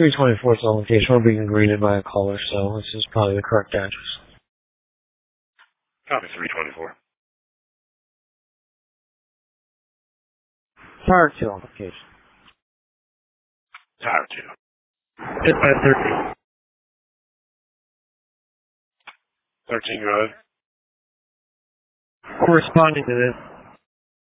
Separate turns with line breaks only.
324 is the location. We're being greeted by a caller, so this is probably the correct address.
Copy 324.
Tire 2 on location.
Tire 2.
Hit by 13.
13, go ahead.
Corresponding to this,